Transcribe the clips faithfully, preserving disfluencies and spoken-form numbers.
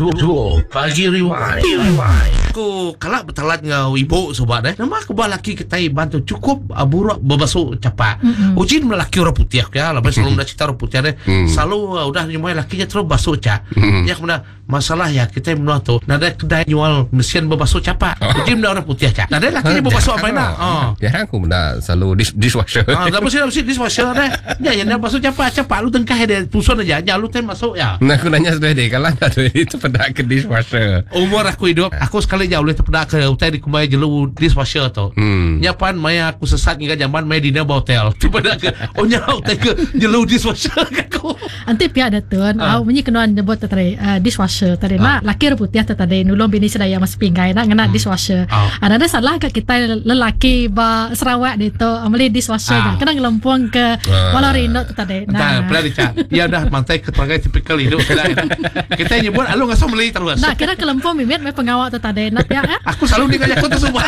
Duo Pagi Rewind. Aku kalak bertalat ngau ibu sobat eh. Nama aku laki kita bantu cukup aburuk berbasuh capak. Mm-hmm. Ujin melaki orang putih ya. Lepas selalu dah cerita orang putih deh. Mm. Selalu uh, udah nyumai lakinya terus basuh cak. Mm. Ya kemudian masalah ya kita menua tu. Nada kedai jual mesin berbasuh capak. Ujin dah orang putih cak. Nada lakinya berbasuh apa nak? Oh. Ya aku benda selalu dish, dishwasher. Ah, dah mesti mesti dishwasher deh. Ya yang dah basuh capak capak lu tengkah dia tusun aja. Jangan lu ten masuk ya. Nah aku nanya sudah deh kalau ada itu pada ke dishwasher. Umur aku hidup, aku sekali jauh boleh terpedak ke hotel di kumai jelu dishwasher tu. Hmm. Nyapan maya aku sesat hingga zaman maya dina hotel. Terpedak ke oh nya hotel ke jelu dishwasher aku. Anti pihak datun, Ah. au menyi kenuan nyebut tadi uh, dishwasher tadi Ah. nak laki putih tadi nulung bini sedaya mas pinggai nak ngena dishwasher. Ah. Ada salah ke kita lelaki ba Sarawak itu ameli dishwasher Ah. kena ngelempung ke Ah. Walarino tu tadi. Nah, pernah dicak. Ya dah mantai keterangan tipikal hidup kita. Kita nyebut alu ngasuh meli terus. Nah, kira kelempung mimit me pengawak tu tadi nak ya. Aku selalu dikajak aku tu semua.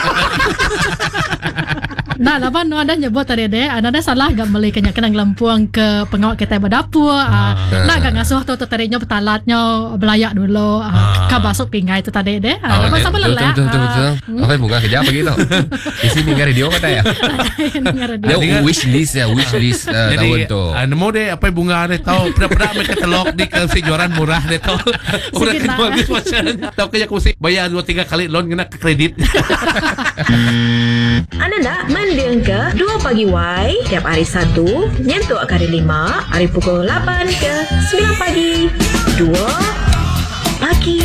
Nah, laban nu ada nyebut tadi deh, ada salah gak meli kena kena ngelempung ke pengawak kita berdapur. Ah. Nak gak ngasuh tu tu tadinya betalatnya belayak dulu. Ah. Ka basuk pinggai tu tadi deh. Ah, lepas sampai Betul lelah. betul betul betul. Apa bunga kerja apa gitu? Di sini dengar radio kata ya. Dia Dengar. wish list ya, wish list uh, tahun Jadi, tu. uh, nemu deh apa bunga deh tahu pernah-pernah mereka telok di ke juaran murah deh tahu. Udah Sikit kedua nak. dishwasher. Tahu kayak aku mesti bayar dua tiga kali loan kena ke kredit. Anda nak mendengar ke Dua Pagi Y tiap hari Sabtu nyentuh ke hari lima, hari pukul lapan ke sembilan pagi. Dua Pagi.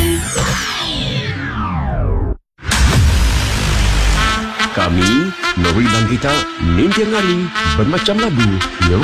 Kami, Nori dan kita, Ninja Ngali, bermacam lagu,